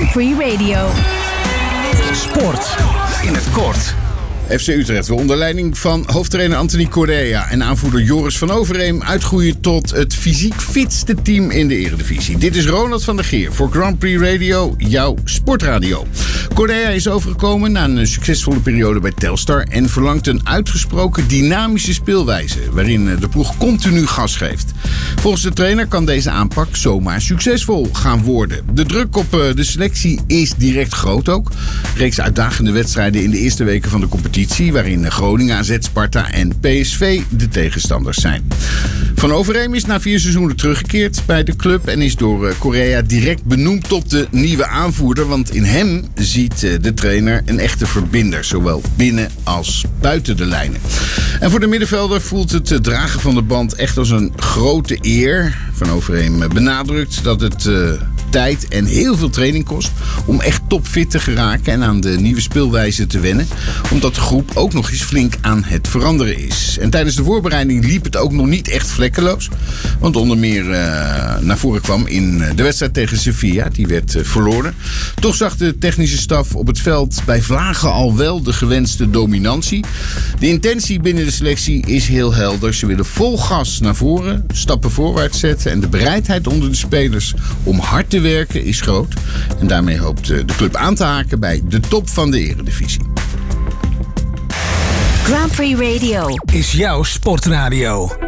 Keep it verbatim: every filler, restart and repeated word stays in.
Grand Prix Radio. Sport in het kort. F C Utrecht wil onder leiding van hoofdtrainer Anthony Correa en aanvoerder Joris van Overheem uitgroeien tot het fysiek fitste team in de Eredivisie. Dit is Ronald van der Geer voor Grand Prix Radio, jouw sportradio. Correa is overgekomen na een succesvolle periode bij Telstar en verlangt een uitgesproken dynamische speelwijze waarin de ploeg continu gas geeft. Volgens de trainer kan deze aanpak zomaar succesvol gaan worden. De druk op de selectie is direct groot ook. Reeks uitdagende wedstrijden in de eerste weken van de competitie, waarin Groningen, A Z, Sparta en P S V de tegenstanders zijn. Van Overheem is na vier seizoenen teruggekeerd bij de club en is door Correa direct benoemd tot de nieuwe aanvoerder, want in hem ziet de trainer een echte verbinder, zowel binnen als buiten de lijnen. En voor de middenvelder voelt het dragen van de band echt als een grote eer. Van Overheem benadrukt dat het uh, tijd en heel veel training kost om echt topfit te geraken en aan de nieuwe speelwijze te wennen, omdat de groep ook nog eens flink aan het veranderen is. En tijdens de voorbereiding liep het ook nog niet echt vlekkeloos, want onder meer uh, naar voren kwam in de wedstrijd tegen Sevilla, die werd uh, verloren. Toch zag de technische staf op het veld bij vlagen al wel de gewenste dominantie. De intentie binnen de selectie is heel helder. Ze willen vol gas naar voren, stappen voorwaarts zetten en de bereidheid onder de spelers om hard te werken is groot. En daarmee hoopt de club aan te haken bij de top van de Eredivisie. Grand Prix Radio is jouw sportradio.